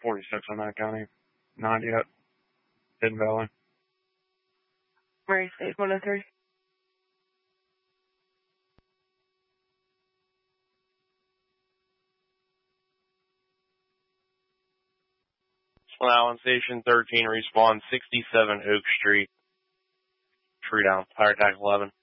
46 on that county. Not yet. Hidden Valley. Murray State 103. Swan Island Station 13, respawn 67 Oak Street. Tree down. Fire attack 11.